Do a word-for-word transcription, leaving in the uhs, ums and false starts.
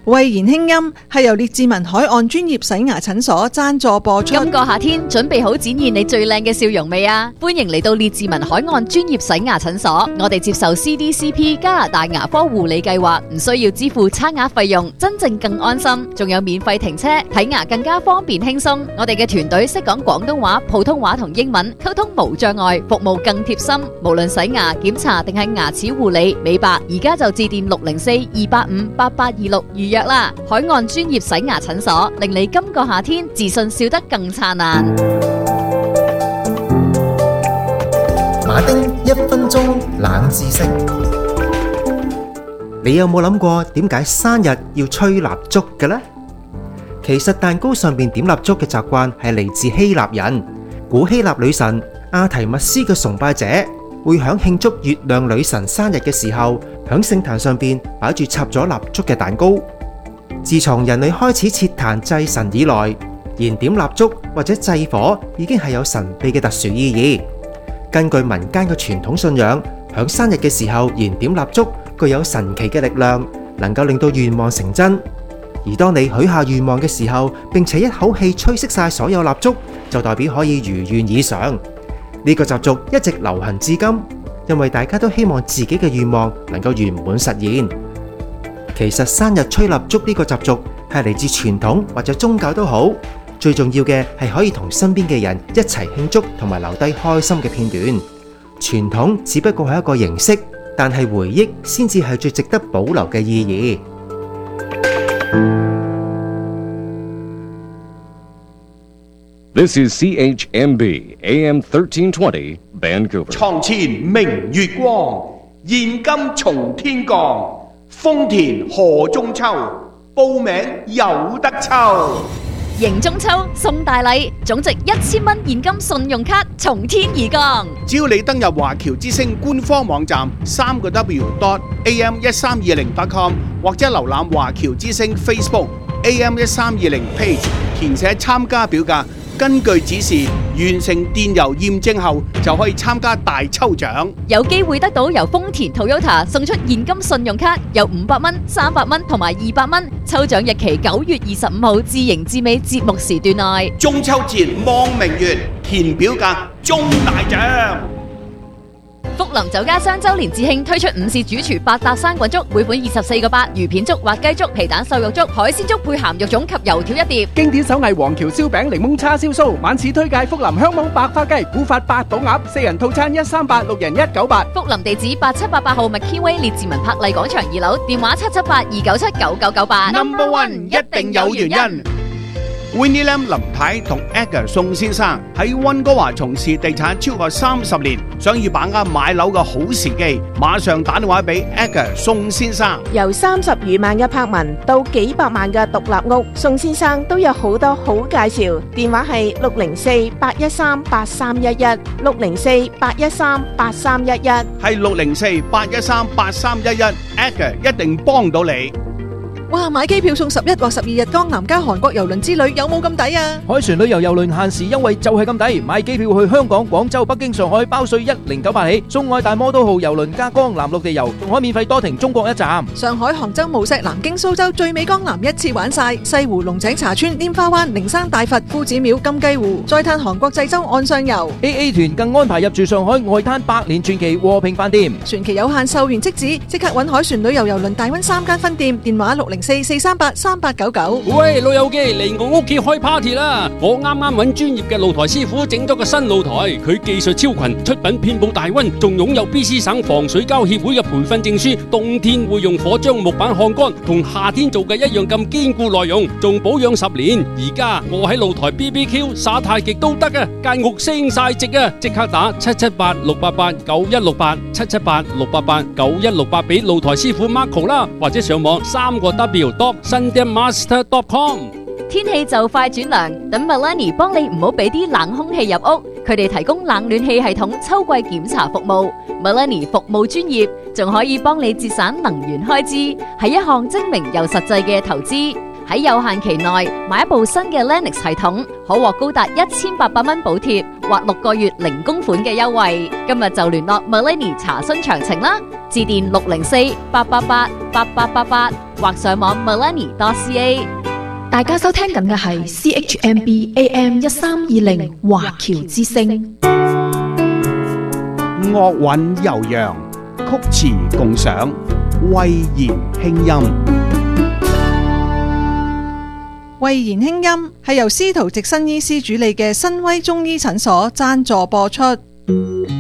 慧言輕音係由列治文海岸專業洗牙診所贊助播出。 今個夏天準備好展現你最靚嘅笑容未啊？歡迎嚟到列治文海岸專業洗牙診所，我哋接受 C D C P 加拿大牙科護理計劃，唔需要支付刷牙費用，真正更安心，仲有免費停車，睇牙更加方便輕鬆。我哋嘅團隊識講廣東話、普通話同英文，溝通無障礙，服務更貼心。無論洗牙、檢查定係牙齒護理、美白，而家就致電六零四二八五八八二六預約啦！海岸專業洗牙診所，令你今個夏天自信笑得更燦爛。 馬丁一分鐘冷知識，你有冇諗過點解生日要吹蠟燭嘅呢？其實蛋糕上邊點蠟燭嘅習慣係嚟自希臘人。古希臘女神阿提密斯嘅崇拜者會響慶祝月亮女神生日嘅時候，響聖壇上邊擺住插咗蠟燭嘅蛋糕。自從人類開始設壇祭神以來，燃點蠟燭或者祭火已經係有神秘嘅特殊意義。根據民間嘅傳統信仰，響生日嘅時候燃點蠟燭具有神奇嘅力量，能夠令到願望成真。而當你許下願望嘅時候，並且一口氣吹熄晒所有蠟燭，就代表可以如願以償。呢個習俗一直流行至今，因為大家都希望自己嘅願望能夠圓滿實現。其實生日吹蠟燭呢個習俗係嚟自傳統或者宗教都好，最重要嘅係可以同身邊嘅人一齊慶祝同埋留低開心嘅片段。傳統只不過係一個形式，但係回憶先至係最值得保留嘅意義。 This is C H M B A M thirteen twenty Vancouver。 床前明月光，現金從天降。豐田賀中秋，報名有得抽。 迎中秋送大禮，總值一千蚊現金信用卡從天而降。 只要你登入華僑之星官方網站三個 W dot A M 一三二零 dot com 或者瀏覽華僑之星 Facebook A M 一三二零 page， 填寫參加表格，根據指示完成電郵驗證後，就可以參加大抽獎， 有機會得到由豐田 Toyota 送出現金信用卡，有五百蚊、三百蚊同埋二百蚊。抽獎日期九月二十五號至迎至尾節目時段內。 中秋節望明月，填表格中大獎。 福林酒家雙周年致慶推出五士主廚八搭生滾粥，每款二十四個八，魚片粥、滑雞粥、皮蛋瘦肉粥、海鮮粥配鹹肉粽及油條一碟。 經典手藝黃橋燒餅、檸檬叉燒酥，晚市推介福林香網白花雞、古法八寶鴨，四人套餐一三八，六人一九八。 福林地址八七八八號 McKeeway 列治文柏麗廣場二樓，電話七七八二九七九九九八。 Number One 一定有原因。Winnie Lam 林太同 Edgar 宋先生喺溫哥華從事地產超過三十年，想要把握買樓嘅好時機，馬上打電話俾 Edgar 宋先生。 由三十餘萬嘅柏文到幾百萬嘅獨立屋，宋先生都有好多好介紹。電話係六零四八一三八三一一，六零四八一三八三一一， 係六零四八一三八三一一 ，Edgar 一定幫到你。 哇！買機票送十一或十二日江南加韓國郵輪之旅，有冇咁抵啊？ 海船旅遊郵輪限時優惠就係咁抵，買機票去香港、廣州、北京、上海包稅一零九八起，送愛大摩都號郵輪加江南陸地遊，仲可免費多停中國一站。 上海、杭州、無錫、南京、蘇州最美江南一次玩晒，西湖、龍井茶村、拈花灣、靈山大佛、夫子廟、金雞湖，再嘆韓國濟州岸上遊。 A A 團更安排入住上海外灘百年傳奇和平飯店， 傳奇有限，售完即止，即刻揾海船旅遊郵輪大溫三間分店，電話六零四四三八三八九九。 喂，老友記嚟我屋企開 party 啦！我啱啱揾專業嘅露台師傅整咗個新露台，佢技術超群，出品遍佈大溫，仲擁有 B C 省防水膠協會嘅培訓證書。冬天會用火將木板烘乾，同夏天做嘅一樣咁堅固耐用，仲保養十年。而家我喺露台 B B Q 耍太極都得啊！間屋升晒值啊！即刻打七七八六八八九一六八七七八六八八九一六八俾露台師傅 Marco 啦，或者上網三個 W dot sundaemaster dot com。 天氣就快轉涼，等 Melanie 幫你唔好俾啲冷空氣入屋。佢哋提供冷暖氣系統秋季檢查服務。Melanie 服務專業，仲可以幫你節省能源開支，係一項精明又實際嘅投資。喺有限期內買一部新嘅 Lennox 系統，可獲高達一千八百蚊補貼或六個月零供款嘅優惠。今日就聯絡 Melanie 查詢詳情啦，致電六零四八八八八八八八或上網 millennium dot c a。 大家收聽緊嘅係 C H M B A M 一三二零華僑之聲。 樂韻悠揚，曲詞共賞，慧言輕音。 慧言輕音係由司徒直新醫師主理嘅新威中醫診所贊助播出。